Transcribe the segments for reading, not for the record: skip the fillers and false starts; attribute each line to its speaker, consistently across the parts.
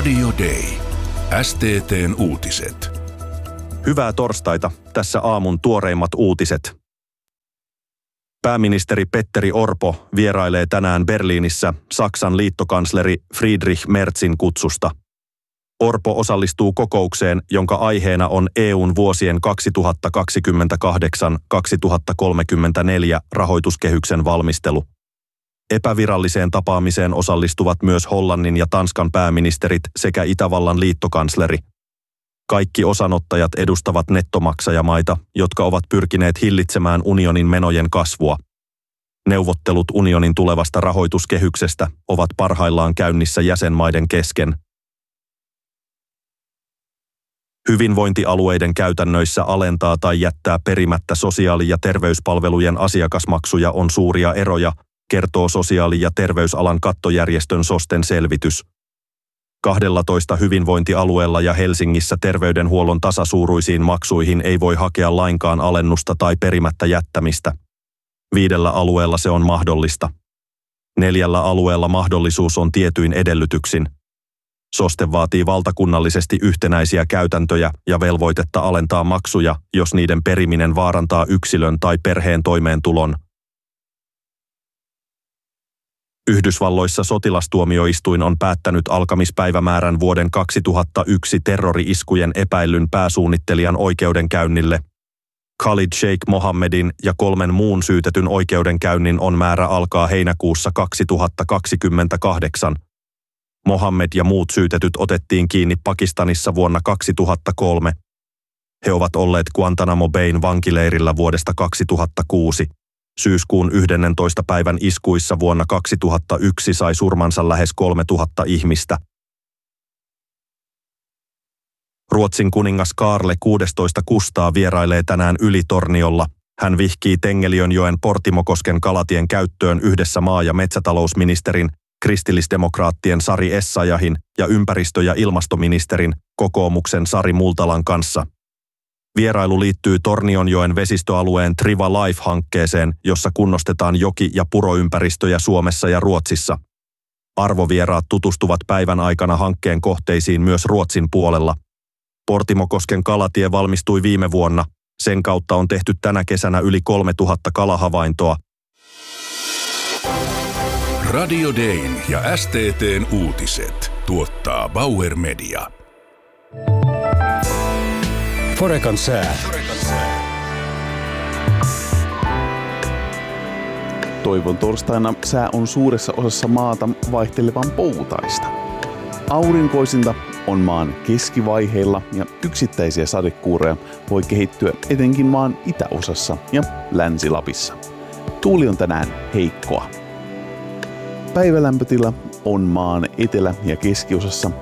Speaker 1: Radio Day. STT:n uutiset.
Speaker 2: Hyvää torstaita. Tässä aamun tuoreimmat uutiset. Pääministeri Petteri Orpo vierailee tänään Berliinissä Saksan liittokansleri Friedrich Merzin kutsusta. Orpo osallistuu kokoukseen, jonka aiheena on EU:n vuosien 2028-2034 rahoituskehyksen valmistelu. Epäviralliseen tapaamiseen osallistuvat myös Hollannin ja Tanskan pääministerit sekä Itävallan liittokansleri. Kaikki osanottajat edustavat nettomaksajamaita, jotka ovat pyrkineet hillitsemään unionin menojen kasvua. Neuvottelut unionin tulevasta rahoituskehyksestä ovat parhaillaan käynnissä jäsenmaiden kesken. Hyvinvointialueiden käytännöissä alentaa tai jättää perimättä sosiaali- ja terveyspalvelujen asiakasmaksuja on suuria eroja, kertoo sosiaali- ja terveysalan kattojärjestön SOSTEn selvitys. 12 hyvinvointialueella ja Helsingissä terveydenhuollon tasasuuruisiin maksuihin ei voi hakea lainkaan alennusta tai perimättä jättämistä. 5 alueella se on mahdollista. 4 alueella mahdollisuus on tietyin edellytyksin. SOSTE vaatii valtakunnallisesti yhtenäisiä käytäntöjä ja velvoitetta alentaa maksuja, jos niiden periminen vaarantaa yksilön tai perheen toimeentulon. Yhdysvalloissa sotilastuomioistuin on päättänyt alkamispäivämäärän vuoden 2001 terrori-iskujen epäillyn pääsuunnittelijan oikeudenkäynnille. Khalid Sheikh Mohammedin ja 3 muun syytetyn oikeudenkäynnin on määrä alkaa heinäkuussa 2028. Mohammed ja muut syytetyt otettiin kiinni Pakistanissa vuonna 2003. He ovat olleet Guantanamo Bayn vankileirillä vuodesta 2006. Syyskuun 11. päivän iskuissa vuonna 2001 sai surmansa lähes 3000 ihmistä. Ruotsin kuningas Kaarle 16 Kustaa vierailee tänään Ylitorniolla. Hän vihkii Tengelionjoen Portimokosken kalatien käyttöön yhdessä maa- ja metsätalousministerin, kristillisdemokraattien Sari Essayahin ja ympäristö- ja ilmastoministerin, kokoomuksen Sari Multalan kanssa. Vierailu liittyy Tornionjoen vesistöalueen Triva Life-hankkeeseen, jossa kunnostetaan joki- ja puroympäristöjä Suomessa ja Ruotsissa. Arvovieraat tutustuvat päivän aikana hankkeen kohteisiin myös Ruotsin puolella. Portimokosken kalatie valmistui viime vuonna. Sen kautta on tehty tänä kesänä yli 3000 kalahavaintoa.
Speaker 1: Radio Dayn ja STT:n uutiset tuottaa Bauer Media.
Speaker 3: Forekan sää.
Speaker 4: Toivon torstaina sää on suuressa osassa maata vaihtelevan poutaista. Aurinkoisinta on maan keskivaiheilla ja yksittäisiä sadekuureja voi kehittyä etenkin maan itäosassa ja Länsi-Lapissa. Tuuli on tänään heikkoa. Päivälämpötila on maan etelä- ja keskiosassa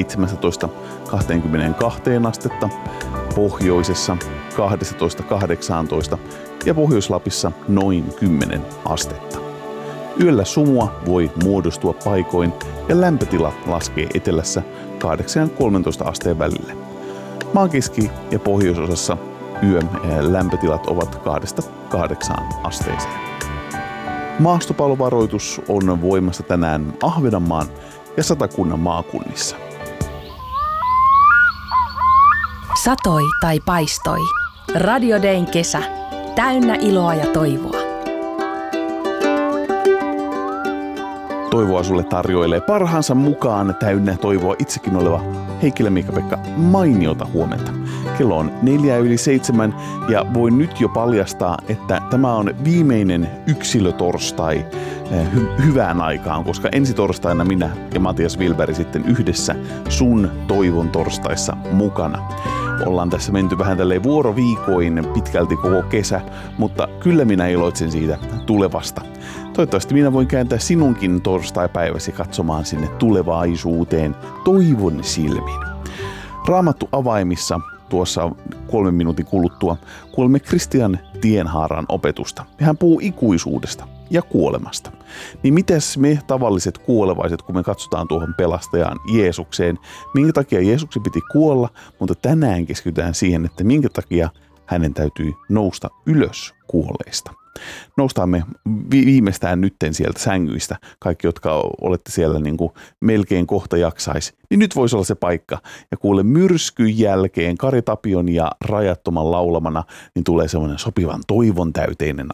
Speaker 4: 17–22 astetta, pohjoisessa 12–18 ja Pohjois-Lapissa noin 10 astetta. Yöllä sumua voi muodostua paikoin ja lämpötila laskee etelässä 8–13 asteen välille. Maan keski- ja pohjoisosassa yön lämpötilat ovat 2–8 asteeseen. Maastopallovaroitus on voimassa tänään Ahvenanmaan ja Satakunnan maakunnissa.
Speaker 5: Satoi tai paistoi. Radio Dayn kesä. Täynnä iloa ja toivoa.
Speaker 4: Toivoa sulle tarjoilee parhaansa mukaan täynnä toivoa itsekin oleva Heikkilä Miikka-Pekka. Mainiota huomenta. Kello on 6:04 ja voin nyt jo paljastaa, että tämä on viimeinen yksilötorstai hyvään aikaan, koska ensi torstaina minä ja Matias Wilberg sitten yhdessä sun toivon torstaissa mukana. Ollaan tässä menty vähän tälleen vuoroviikoin pitkälti koko kesä, mutta kyllä minä iloitsen siitä tulevasta. Toivottavasti minä voin kääntää sinunkin torstaipäiväsi katsomaan sinne tulevaisuuteen toivon silmin. Raamattu avaimissa tuossa 3 minuutin kuluttua kuulemme Christian Tienhaaran opetusta. Hän puhuu ikuisuudesta ja kuolemasta. Niin mites me tavalliset kuolevaiset, kun me katsotaan tuohon pelastajaan Jeesukseen, minkä takia Jeesuksen piti kuolla, mutta tänään keskitytään siihen, että minkä takia hänen täytyy nousta ylös kuolleista. Noustaan me viimeistään nytten sieltä sängyistä, kaikki, jotka olette siellä niin kuin melkein kohta jaksais, niin nyt voisi olla se paikka. Ja kuule, myrskyn jälkeen Kari Tapion ja Rajattoman laulamana, niin tulee semmoinen sopivan toivon täyteinen